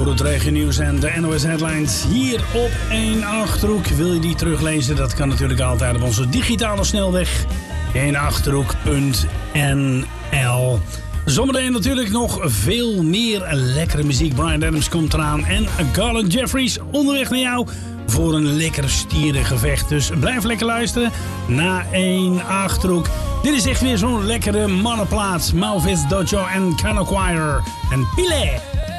door het regionieuws en de NOS Headlines hier op 1 Achterhoek. Wil je die teruglezen? Dat kan natuurlijk altijd op onze digitale snelweg 1achterhoek.nl. Zometeen natuurlijk nog veel meer lekkere muziek. Bryan Adams komt eraan en Garland Jeffries onderweg naar jou voor een lekker stierengevecht. Dus blijf lekker luisteren naar 1 Achterhoek. Dit is echt weer zo'n lekkere mannenplaats. Malvis Dojo en Kano Choir en Pile.